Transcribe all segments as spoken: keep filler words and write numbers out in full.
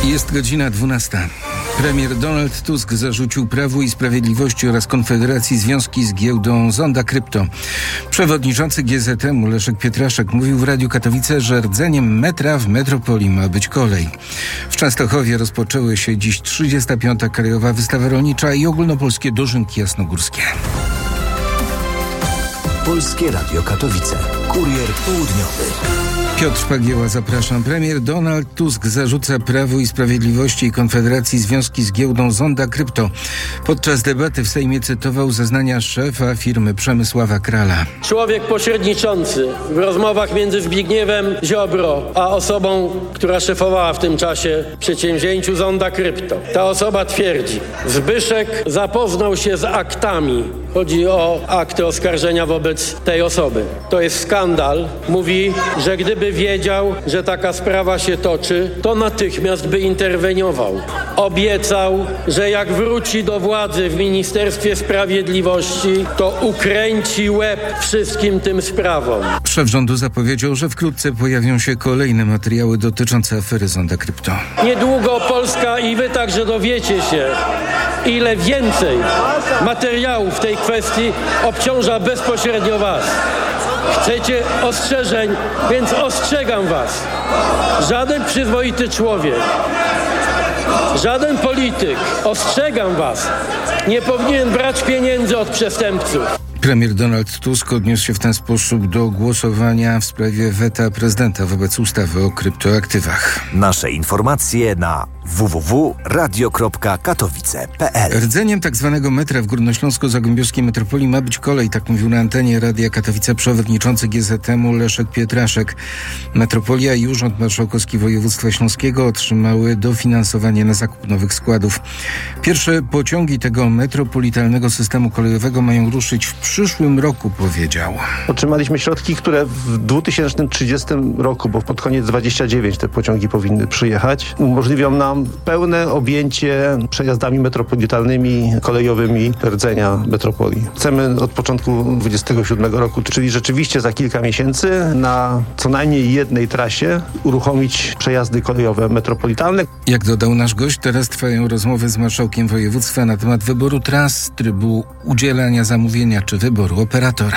Jest godzina dwunasta. Premier Donald Tusk zarzucił Prawu i Sprawiedliwości oraz Konfederacji związki z giełdą Zonda Krypto. Przewodniczący G Z M-u Leszek Pietraszek mówił w Radiu Katowice, że rdzeniem metra w metropolii ma być kolej. W Częstochowie rozpoczęły się dziś trzydziesta piąta Krajowa Wystawa Rolnicza i ogólnopolskie dożynki jasnogórskie. Polskie Radio Katowice. Kurier południowy. Piotr Pagieła, zapraszam. Premier Donald Tusk zarzuca Prawu i Sprawiedliwości i Konfederacji związki z giełdą Zonda Krypto. Podczas debaty w Sejmie cytował zeznania szefa firmy Przemysława Krala. Człowiek pośredniczący w rozmowach między Zbigniewem Ziobro a osobą, która szefowała w tym czasie przedsięwzięciu Zonda Krypto. Ta osoba twierdzi, Zbyszek zapoznał się z aktami. Chodzi o akty oskarżenia wobec tej osoby. To jest skandal. Mówi, że gdyby wiedział, że taka sprawa się toczy, to natychmiast by interweniował. Obiecał, że jak wróci do władzy w Ministerstwie Sprawiedliwości, to ukręci łeb wszystkim tym sprawom. Szef rządu zapowiedział, że wkrótce pojawią się kolejne materiały dotyczące afery Zonda Krypto. Niedługo Polska i wy także dowiecie się, ile więcej materiałów w tej kwestii obciąża bezpośrednio was. Chcecie ostrzeżeń, więc ostrzegam was. Żaden przyzwoity człowiek, żaden polityk, ostrzegam was, nie powinien brać pieniędzy od przestępców. Premier Donald Tusk odniósł się w ten sposób do głosowania w sprawie weta prezydenta wobec ustawy o kryptoaktywach. Nasze informacje na w w w kropka radio kropka katowice kropka p l. Rdzeniem tak zwanego metra w górnośląsko-zagłębiowskiej metropolii ma być kolej, tak mówił na antenie Radia Katowice przewodniczący G Z M-u Leszek Pietraszek. Metropolia i Urząd Marszałkowski Województwa Śląskiego otrzymały dofinansowanie na zakup nowych składów. Pierwsze pociągi tego metropolitalnego systemu kolejowego mają ruszyć w przyszłym roku, powiedział. Otrzymaliśmy środki, które w dwa tysiące trzydziestym roku, bo pod koniec dwudziestego dziewiątego te pociągi powinny przyjechać, umożliwią nam pełne objęcie przejazdami metropolitalnymi, kolejowymi rdzenia metropolii. Chcemy od początku dwudziestego siódmego roku, czyli rzeczywiście za kilka miesięcy na co najmniej jednej trasie uruchomić przejazdy kolejowe metropolitalne. Jak dodał nasz gość, teraz trwają rozmowy z marszałkiem województwa na temat wyboru tras, trybu udzielania zamówienia czy wyboru operatora.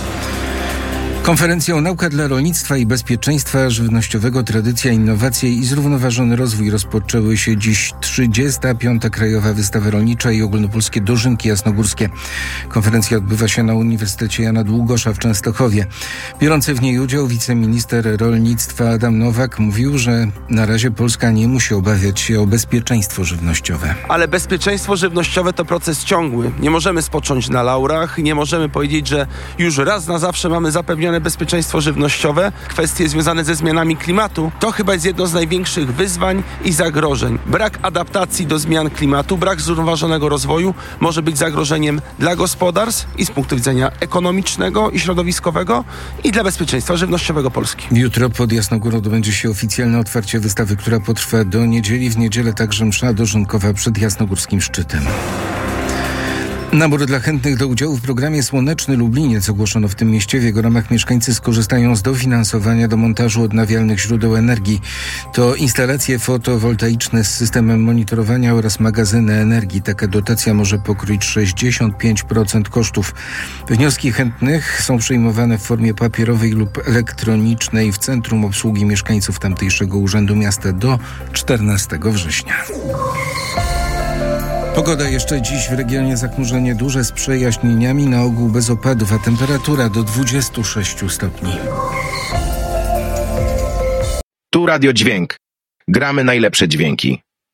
Konferencją Nauka dla rolnictwa i bezpieczeństwa żywnościowego, tradycja, innowacje i zrównoważony rozwój rozpoczęły się dziś trzydziesta piąta Krajowa Wystawa Rolnicza i ogólnopolskie dożynki jasnogórskie. Konferencja odbywa się na Uniwersytecie Jana Długosza w Częstochowie. Biorący w niej udział wiceminister rolnictwa Adam Nowak mówił, że na razie Polska nie musi obawiać się o bezpieczeństwo żywnościowe. Ale bezpieczeństwo żywnościowe to proces ciągły. Nie możemy spocząć na laurach, nie możemy powiedzieć, że już raz na zawsze mamy zapewnione bezpieczeństwo żywnościowe, kwestie związane ze zmianami klimatu, to chyba jest jedno z największych wyzwań i zagrożeń. Brak adaptacji do zmian klimatu, brak zrównoważonego rozwoju może być zagrożeniem dla gospodarstw i z punktu widzenia ekonomicznego i środowiskowego i dla bezpieczeństwa żywnościowego Polski. Jutro pod Jasnogórą odbędzie się oficjalne otwarcie wystawy, która potrwa do niedzieli. W niedzielę także msza dożynkowa przed jasnogórskim szczytem. Nabór dla chętnych do udziału w programie Słoneczny Lubliniec ogłoszono w tym mieście. W jego ramach mieszkańcy skorzystają z dofinansowania do montażu odnawialnych źródeł energii. To instalacje fotowoltaiczne z systemem monitorowania oraz magazyny energii. Taka dotacja może pokryć sześćdziesiąt pięć procent kosztów. Wnioski chętnych są przyjmowane w formie papierowej lub elektronicznej w Centrum Obsługi Mieszkańców tamtejszego Urzędu Miasta do czternastego września. Pogoda jeszcze dziś w regionie zachmurzenie duże z przejaśnieniami, na ogół bez opadów, a temperatura do dwudziestu sześciu stopni. Tu Radio Dźwięk. Gramy najlepsze dźwięki.